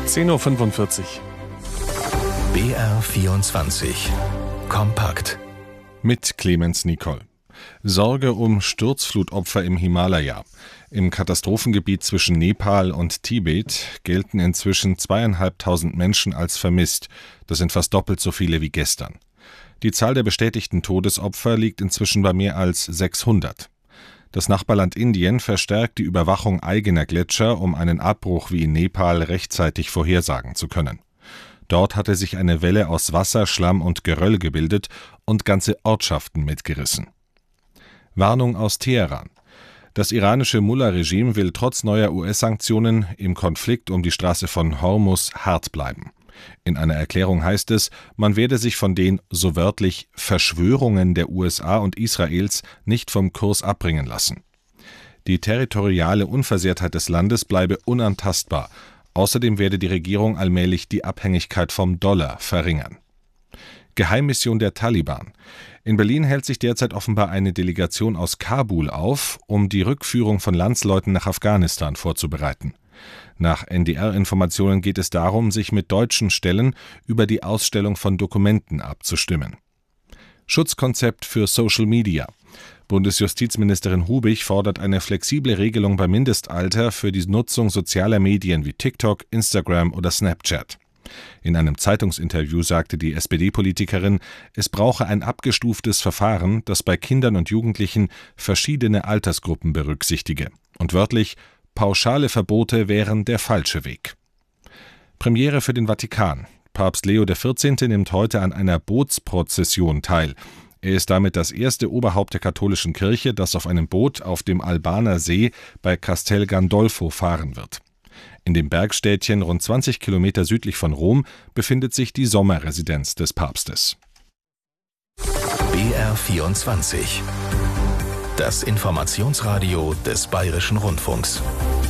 10:45 Uhr. BR24 Kompakt. Mit Clemens Nicol. Sorge um Sturzflutopfer im Himalaya. Im Katastrophengebiet zwischen Nepal und Tibet gelten inzwischen 2.500 Menschen als vermisst. Das sind fast doppelt so viele wie gestern. Die Zahl der bestätigten Todesopfer liegt inzwischen bei mehr als 600. Das Nachbarland Indien verstärkt die Überwachung eigener Gletscher, um einen Abbruch wie in Nepal rechtzeitig vorhersagen zu können. Dort hatte sich eine Welle aus Wasser, Schlamm und Geröll gebildet und ganze Ortschaften mitgerissen. Warnung aus Teheran. Das iranische Mullah-Regime will trotz neuer US-Sanktionen im Konflikt um die Straße von Hormuz hart bleiben. In einer Erklärung heißt es, man werde sich von den, so wörtlich, Verschwörungen der USA und Israels nicht vom Kurs abbringen lassen. Die territoriale Unversehrtheit des Landes bleibe unantastbar. Außerdem werde die Regierung allmählich die Abhängigkeit vom Dollar verringern. Geheimmission der Taliban. In Berlin hält sich derzeit offenbar eine Delegation aus Kabul auf, um die Rückführung von Landsleuten nach Afghanistan vorzubereiten. Nach NDR-Informationen geht es darum, sich mit deutschen Stellen über die Ausstellung von Dokumenten abzustimmen. Schutzkonzept für Social Media. Bundesjustizministerin Hubig fordert eine flexible Regelung beim Mindestalter für die Nutzung sozialer Medien wie TikTok, Instagram oder Snapchat. In einem Zeitungsinterview sagte die SPD-Politikerin, es brauche ein abgestuftes Verfahren, das bei Kindern und Jugendlichen verschiedene Altersgruppen berücksichtige. Und wörtlich, pauschale Verbote wären der falsche Weg. Premiere für den Vatikan. Papst Leo XIV. Nimmt heute an einer Bootsprozession teil. Er ist damit das erste Oberhaupt der katholischen Kirche, das auf einem Boot auf dem Albaner See bei Castel Gandolfo fahren wird. In dem Bergstädtchen rund 20 Kilometer südlich von Rom befindet sich die Sommerresidenz des Papstes. BR24 Das Informationsradio des Bayerischen Rundfunks.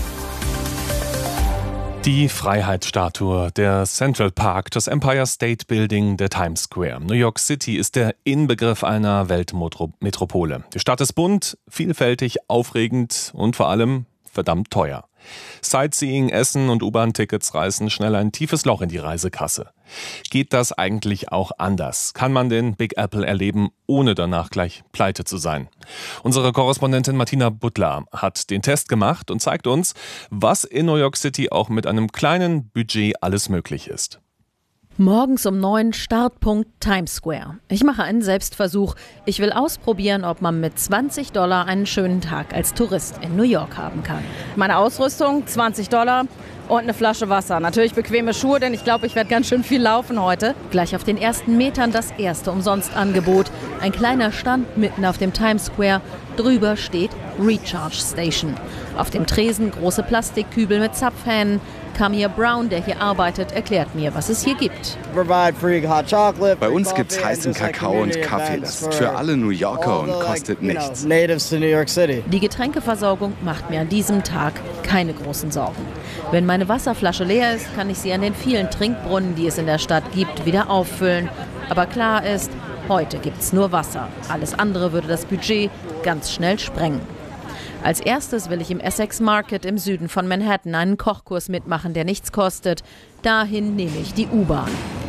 Die Freiheitsstatue, der Central Park, das Empire State Building, der Times Square. New York City ist der Inbegriff einer Weltmetropole. Die Stadt ist bunt, vielfältig, aufregend und vor allem verdammt teuer. Sightseeing, Essen und U-Bahn-Tickets reißen schnell ein tiefes Loch in die Reisekasse. Geht das eigentlich auch anders? Kann man den Big Apple erleben, ohne danach gleich pleite zu sein? Unsere Korrespondentin Martina Butler hat den Test gemacht und zeigt uns, was in New York City auch mit einem kleinen Budget alles möglich ist. Morgens um 9 Startpunkt Times Square. Ich mache einen Selbstversuch. Ich will ausprobieren, ob man mit $20 einen schönen Tag als Tourist in New York haben kann. Meine Ausrüstung, $20 und eine Flasche Wasser. Natürlich bequeme Schuhe, denn ich glaube, ich werde ganz schön viel laufen heute. Gleich auf den ersten Metern das erste Umsonstangebot. Ein kleiner Stand mitten auf dem Times Square. Drüber steht Recharge Station. Auf dem Tresen große Plastikkübel mit Zapfhähnen. Kamir Brown, der hier arbeitet, erklärt mir, was es hier gibt. Bei uns gibt es heißen Kakao und Kaffee. Das ist für alle New Yorker und kostet nichts. Die Getränkeversorgung macht mir an diesem Tag keine großen Sorgen. Wenn meine Wasserflasche leer ist, kann ich sie an den vielen Trinkbrunnen, die es in der Stadt gibt, wieder auffüllen. Aber klar ist, heute gibt es nur Wasser. Alles andere würde das Budget ganz schnell sprengen. Als erstes will ich im Essex Market im Süden von Manhattan einen Kochkurs mitmachen, der nichts kostet. Dahin nehme ich die U-Bahn.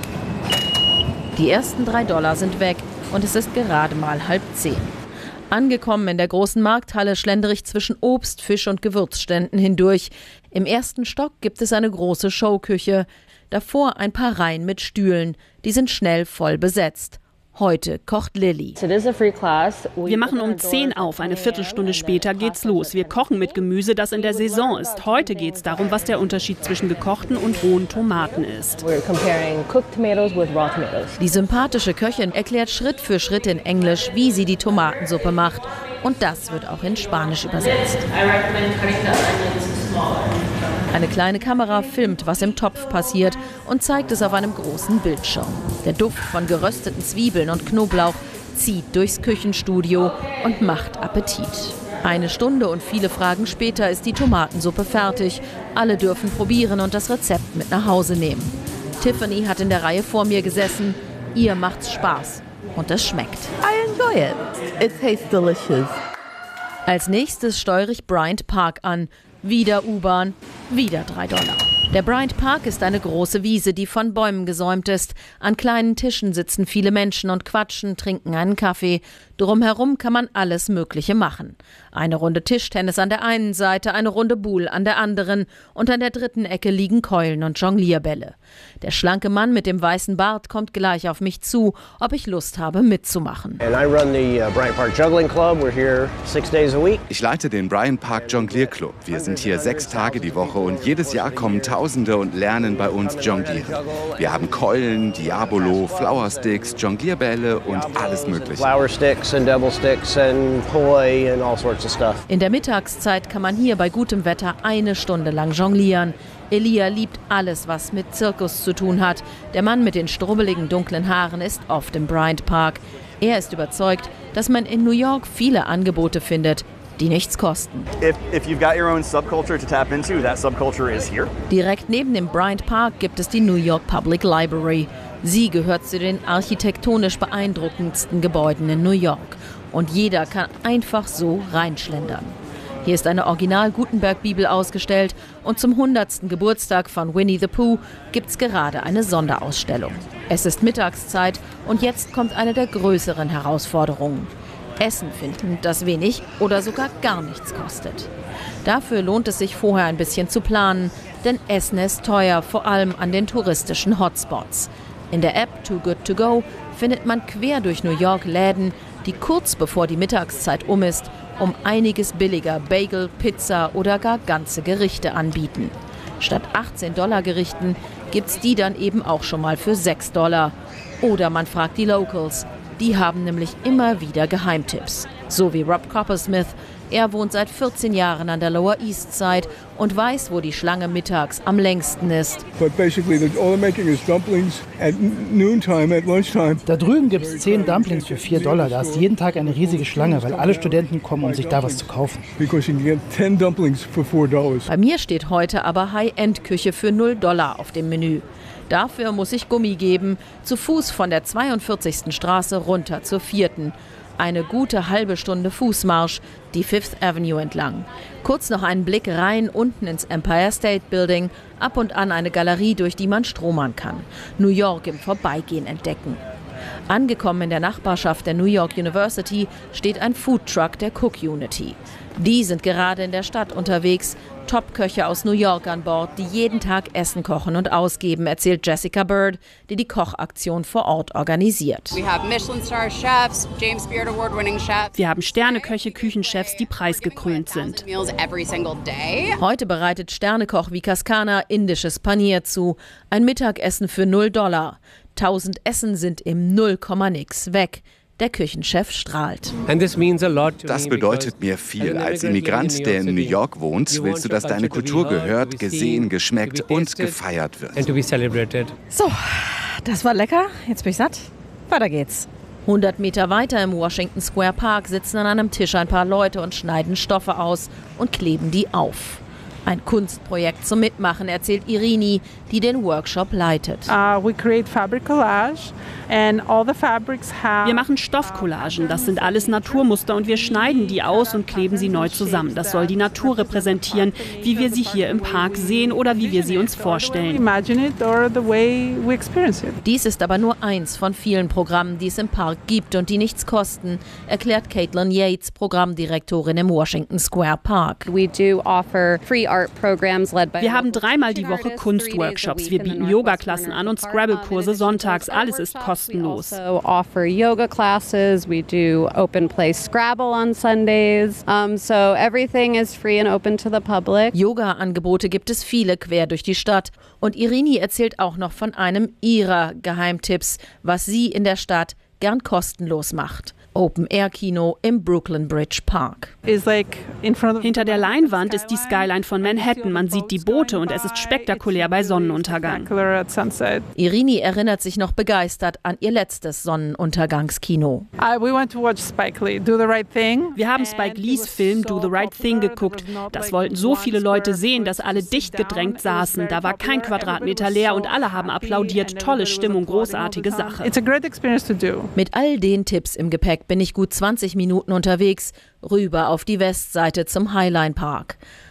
Die ersten $3 sind weg und es ist gerade mal 9:30. Angekommen in der großen Markthalle schlendere ich zwischen Obst-, Fisch- und Gewürzständen hindurch. Im ersten Stock gibt es eine große Showküche. Davor ein paar Reihen mit Stühlen. Die sind schnell voll besetzt. Heute kocht Lilly. Wir machen um 10 auf, eine Viertelstunde später geht's los. Wir kochen mit Gemüse, das in der Saison ist. Heute geht's darum, was der Unterschied zwischen gekochten und rohen Tomaten ist. Die sympathische Köchin erklärt Schritt für Schritt in Englisch, wie sie die Tomatensuppe macht. Und das wird auch in Spanisch übersetzt. Eine kleine Kamera filmt, was im Topf passiert und zeigt es auf einem großen Bildschirm. Der Duft von gerösteten Zwiebeln und Knoblauch zieht durchs Küchenstudio und macht Appetit. 1 Stunde und viele Fragen später ist die Tomatensuppe fertig. Alle dürfen probieren und das Rezept mit nach Hause nehmen. Tiffany hat in der Reihe vor mir gesessen. Ihr macht's Spaß. Und es schmeckt. I enjoy it. It tastes delicious. Als nächstes steuere ich Bryant Park an. Wieder U-Bahn, wieder $3. Der Bryant Park ist eine große Wiese, die von Bäumen gesäumt ist. An kleinen Tischen sitzen viele Menschen und quatschen, trinken einen Kaffee. Drumherum kann man alles Mögliche machen. Eine Runde Tischtennis an der einen Seite, eine Runde Boule an der anderen und an der dritten Ecke liegen Keulen und Jonglierbälle. Der schlanke Mann mit dem weißen Bart kommt gleich auf mich zu, ob ich Lust habe mitzumachen. Ich leite den Bryant Park Jonglierclub. Wir sind hier 6 Tage die Woche und jedes Jahr kommen Tausende und lernen bei uns jonglieren. Wir haben Keulen, Diabolo, Flowersticks, Jonglierbälle und alles Mögliche. In der Mittagszeit kann man hier bei gutem Wetter 1 Stunde lang jonglieren. Elia liebt alles, was mit Zirkus zu tun hat. Der Mann mit den strubbeligen dunklen Haaren ist oft im Bryant Park. Er ist überzeugt, dass man in New York viele Angebote findet, die nichts kosten. Direkt neben dem Bryant Park gibt es die New York Public Library. Sie gehört zu den architektonisch beeindruckendsten Gebäuden in New York. Und jeder kann einfach so reinschlendern. Hier ist eine Original-Gutenberg-Bibel ausgestellt und zum 100. Geburtstag von Winnie the Pooh gibt's gerade eine Sonderausstellung. Es ist Mittagszeit und jetzt kommt eine der größeren Herausforderungen. Essen finden, das wenig oder sogar gar nichts kostet. Dafür lohnt es sich vorher ein bisschen zu planen, denn Essen ist teuer, vor allem an den touristischen Hotspots. In der App Too Good To Go findet man quer durch New York Läden, die kurz bevor die Mittagszeit um ist, um einiges billiger Bagel, Pizza oder gar ganze Gerichte anbieten. Statt $18 Gerichten gibt's die dann eben auch schon mal für $6. Oder man fragt die Locals. Die haben nämlich immer wieder Geheimtipps. So wie Rob Coppersmith. Er wohnt seit 14 Jahren an der Lower East Side und weiß, wo die Schlange mittags am längsten ist. Da drüben gibt es 10 Dumplings für $4. Da ist jeden Tag eine riesige Schlange, weil alle Studenten kommen, um sich da was zu kaufen. Bei mir steht heute aber High-End-Küche für $0 auf dem Menü. Dafür muss ich Gummi geben, zu Fuß von der 42. Straße runter zur 4. Eine gute halbe Stunde Fußmarsch, die Fifth Avenue entlang. Kurz noch einen Blick rein unten ins Empire State Building, ab und an eine Galerie, durch die man stromern kann. New York im Vorbeigehen entdecken. Angekommen in der Nachbarschaft der New York University steht ein Foodtruck der Cook Unity. Die sind gerade in der Stadt unterwegs. Top-Köche aus New York an Bord, die jeden Tag Essen kochen und ausgeben, erzählt Jessica Bird, die die Kochaktion vor Ort organisiert. Wir haben Sterneköche, Küchenchefs, die preisgekrönt sind. Heute bereitet Sternekoch Vikaskana indisches Panier zu. Ein Mittagessen für $0. 1000 Essen sind im 0,nix weg. Der Küchenchef strahlt. Das bedeutet mir viel. Als Immigrant, der in New York wohnt, willst du, dass deine Kultur gehört, gesehen, geschmeckt und gefeiert wird. So, das war lecker. Jetzt bin ich satt. Weiter geht's. 100 Meter weiter im Washington Square Park sitzen an einem Tisch ein paar Leute und schneiden Stoffe aus und kleben die auf. Ein Kunstprojekt zum Mitmachen, erzählt Irini, die den Workshop leitet. Wir machen Stoffcollagen, das sind alles Naturmuster und wir schneiden die aus und kleben sie neu zusammen. Das soll die Natur repräsentieren, wie wir sie hier im Park sehen oder wie wir sie uns vorstellen. Dies ist aber nur eins von vielen Programmen, die es im Park gibt und die nichts kosten, erklärt Caitlin Yates, Programmdirektorin im Washington Square Park. Wir haben 3-mal die Woche Kunstworkshops. Wir bieten Yoga-Klassen an und Scrabble-Kurse sonntags. Alles ist kostenlos. Yoga-Angebote gibt es viele quer durch die Stadt. Und Irini erzählt auch noch von einem ihrer Geheimtipps, was sie in der Stadt gern kostenlos macht. Open-Air-Kino im Brooklyn Bridge Park. Hinter der Leinwand ist die Skyline von Manhattan. Man sieht die Boote und es ist spektakulär bei Sonnenuntergang. Irini erinnert sich noch begeistert an ihr letztes Sonnenuntergangskino. Wir haben Spike Lees Film Do the Right Thing geguckt. Das wollten so viele Leute sehen, dass alle dicht gedrängt saßen. Da war kein Quadratmeter leer und alle haben applaudiert. Tolle Stimmung, großartige Sache. Mit all den Tipps im Gepäck bin ich gut 20 Minuten unterwegs, rüber auf die Westseite zum Highline Park.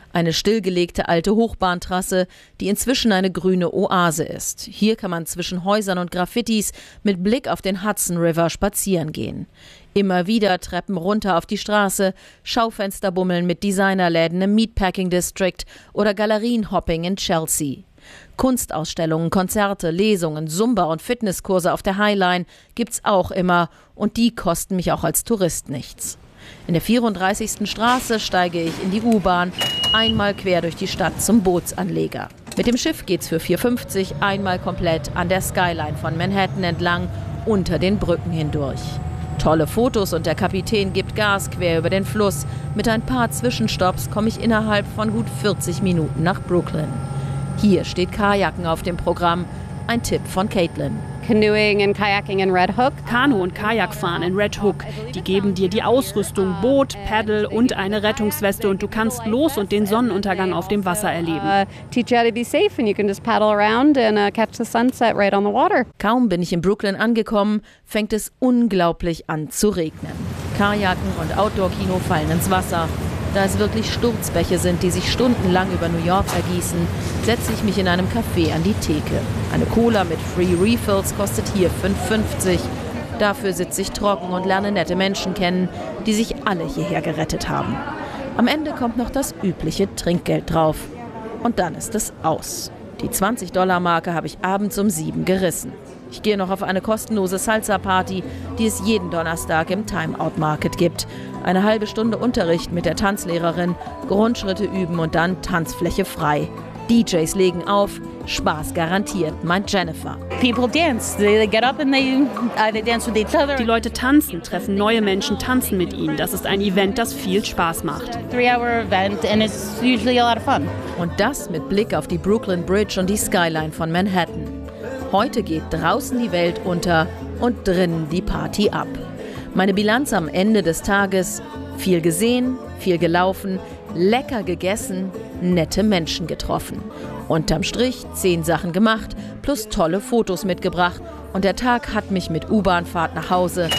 Eine stillgelegte alte Hochbahntrasse, die inzwischen eine grüne Oase ist. Hier kann man zwischen Häusern und Graffitis mit Blick auf den Hudson River spazieren gehen. Immer wieder Treppen runter auf die Straße, Schaufensterbummeln mit Designerläden im Meatpacking District oder Galerienhopping in Chelsea. Kunstausstellungen, Konzerte, Lesungen, Zumba- und Fitnesskurse auf der Highline gibt's auch immer und die kosten mich auch als Tourist nichts. In der 34. Straße steige ich in die U-Bahn, einmal quer durch die Stadt zum Bootsanleger. Mit dem Schiff geht's für 4,50 einmal komplett an der Skyline von Manhattan entlang, unter den Brücken hindurch. Tolle Fotos und der Kapitän gibt Gas quer über den Fluss. Mit ein paar Zwischenstopps komme ich innerhalb von gut 40 Minuten nach Brooklyn. Hier steht Kajaken auf dem Programm. Ein Tipp von Caitlin. Canoeing and kayaking in Red Hook. Kanu- und Kajakfahren in Red Hook. Die geben dir die Ausrüstung, Boot, Paddle und eine Rettungsweste und du kannst los und den Sonnenuntergang auf dem Wasser erleben. Teach you how to be safe and you can just paddle around and catch the sunset right on the water. Kaum bin ich in Brooklyn angekommen, fängt es unglaublich an zu regnen. Kajaken und Outdoor-Kino fallen ins Wasser. Da es wirklich Sturzbäche sind, die sich stundenlang über New York ergießen, setze ich mich in einem Café an die Theke. Eine Cola mit Free Refills kostet hier 5,50. Dafür sitze ich trocken und lerne nette Menschen kennen, die sich alle hierher gerettet haben. Am Ende kommt noch das übliche Trinkgeld drauf. Und dann ist es aus. Die $20-Marke habe ich abends um 7 gerissen. Ich gehe noch auf eine kostenlose Salsa-Party, die es jeden Donnerstag im Time-Out-Market gibt. Eine halbe Stunde Unterricht mit der Tanzlehrerin, Grundschritte üben und dann Tanzfläche frei. DJs legen auf, Spaß garantiert, meint Jennifer. People dance. They get up and they dance with each other. Die Leute tanzen, treffen neue Menschen, tanzen mit ihnen. Das ist ein Event, das viel Spaß macht. 3-hour event and it's usually a lot of fun. Und das mit Blick auf die Brooklyn Bridge und die Skyline von Manhattan. Heute geht draußen die Welt unter und drinnen die Party ab. Meine Bilanz am Ende des Tages: viel gesehen, viel gelaufen, lecker gegessen, nette Menschen getroffen. Unterm Strich 10 Sachen gemacht, plus tolle Fotos mitgebracht. Und der Tag hat mich mit U-Bahn-Fahrt nach Hause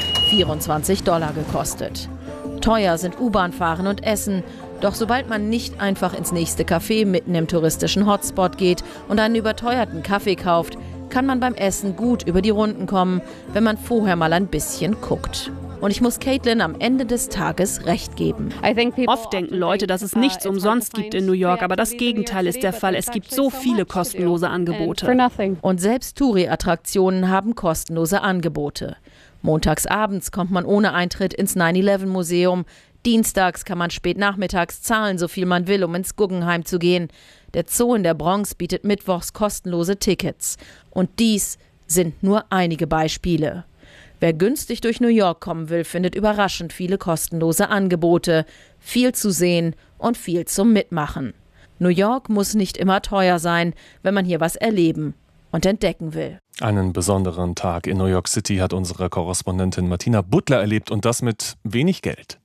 $24 gekostet. Teuer sind U-Bahn-Fahren und Essen. Doch sobald man nicht einfach ins nächste Café mitten im touristischen Hotspot geht und einen überteuerten Kaffee kauft, kann man beim Essen gut über die Runden kommen, wenn man vorher mal ein bisschen guckt. Und ich muss Caitlin am Ende des Tages recht geben. Oft denken Leute, dass es nichts umsonst gibt in New York, aber das Gegenteil ist der Fall. Es gibt so viele kostenlose Angebote. Und selbst Touri-Attraktionen haben kostenlose Angebote. Montags abends kommt man ohne Eintritt ins 9/11-Museum. Dienstags kann man spät nachmittags zahlen, so viel man will, um ins Guggenheim zu gehen. Der Zoo in der Bronx bietet mittwochs kostenlose Tickets. Und dies sind nur einige Beispiele. Wer günstig durch New York kommen will, findet überraschend viele kostenlose Angebote, viel zu sehen und viel zum Mitmachen. New York muss nicht immer teuer sein, wenn man hier was erleben und entdecken will. Einen besonderen Tag in New York City hat unsere Korrespondentin Martina Butler erlebt und das mit wenig Geld.